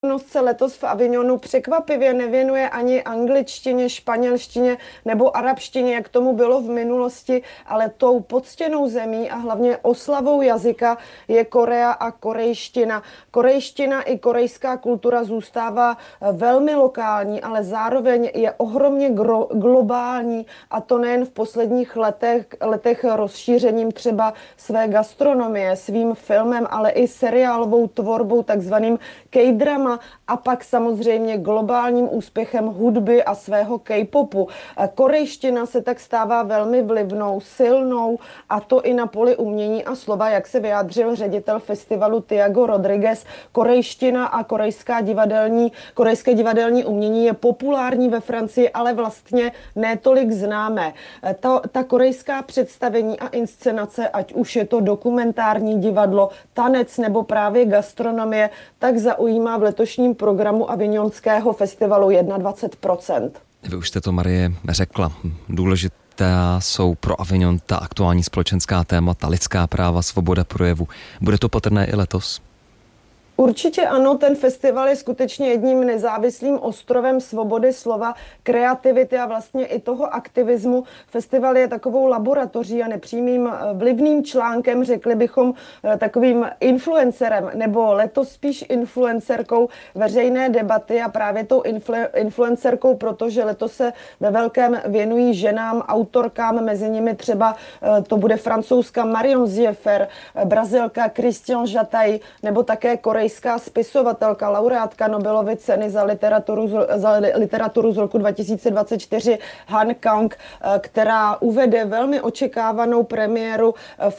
se letos v Avignonu překvapivě nevěnuje ani angličtině, španělštině nebo arabštině, jak tomu bylo v minulosti, ale tou poctěnou zemí a hlavně oslavou jazyka je Korea a korejština. Korejština i korejská kultura zůstává velmi lokální, ale zároveň je ohromně globální, a to nejen v posledních letech rozšířením třeba své gastronomie, svým filmem, ale i seriálovou tvorbou, takzvaným K-drama, a pak samozřejmě globálním úspěchem hudby a svého K-popu. Korejština se tak stává velmi vlivnou, silnou, a to i na poli umění a slova, jak se vyjádřil ředitel festivalu Tiago Rodriguez. Korejština a korejské divadelní umění je populární ve Francii, ale vlastně ne tolik známé. Ta korejská představení a inscenace, ať už je to dokumentární divadlo, tanec nebo právě gastronomie, tak zaujímá v letošním programu Avignonského festivalu 21%. Vy už jste to, Marie, řekla. Důležitá jsou pro Avignon ta aktuální společenská témata, lidská práva, svoboda projevu. Bude to patrné i letos? Určitě ano, ten festival je skutečně jedním nezávislým ostrovem svobody slova, kreativity a vlastně i toho aktivismu. Festival je takovou laboratoří a nepřímým vlivným článkem, řekli bychom takovým influencerem, nebo letos spíš influencerkou veřejné debaty, a právě tou influencerkou, protože letos se ve velkém věnují ženám, autorkám, mezi nimi třeba to bude francouzská Marion Ziefer, Brazilka Christian Jataj, nebo také korejská spisovatelka, laureátka Nobelovy ceny za literaturu z roku 2024 Han Kang, která uvede velmi očekávanou premiéru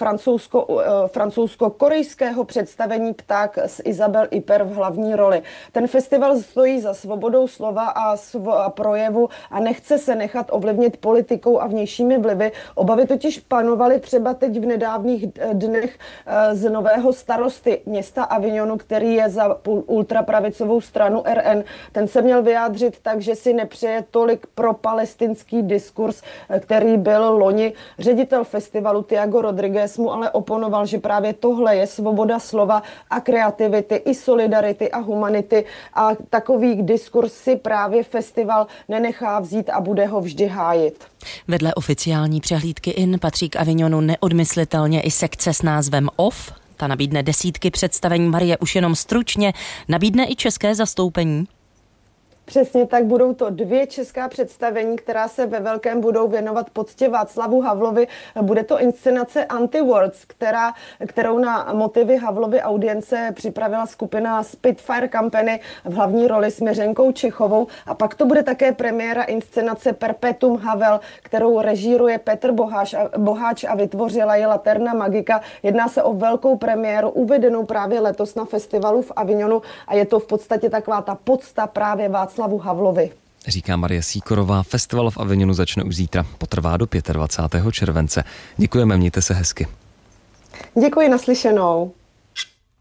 francouzsko-korejského představení Pták s Isabelle Huppert v hlavní roli. Ten festival stojí za svobodou slova a projevu a nechce se nechat ovlivnit politikou a vnějšími vlivy. Obavy totiž panovaly třeba teď v nedávných dnech z nového starosty města Avignonu, který je za ultrapravicovou stranu RN. Ten se měl vyjádřit tak, že si nepřeje tolik pro palestinský diskurs, který byl loni. Ředitel festivalu Tiago Rodriguez mu ale oponoval, že právě tohle je svoboda slova a kreativity, i solidarity a humanity, a takový diskurs si právě festival nenechá vzít a bude ho vždy hájit. Vedle oficiální přehlídky IN patří k Avignonu neodmyslitelně i sekce s názvem OFF. Ta nabídne desítky představení. Marie, už jenom stručně, nabídne i české zastoupení? Přesně tak, budou to 2 česká představení, která se ve velkém budou věnovat poctě Václavu Havlovi. Bude to inscenace Anti-Words, kterou na motivy Havlovy audience připravila skupina Spitfire Company v hlavní roli s Miřenkou Čichovou. A pak to bude také premiéra inscenace Perpetuum Havel, kterou režíruje Petr Boháč a vytvořila ji Laterna Magica. Jedná se o velkou premiéru, uvedenou právě letos na festivalu v Avignonu, a je to v podstatě taková ta podsta právě Václavu Havlovi. Říká Marie Sýkorová. Festival v Avignonu začne už zítra, potrvá do 25. července. Děkujeme, mějte se hezky. Děkuji, naslyšenou.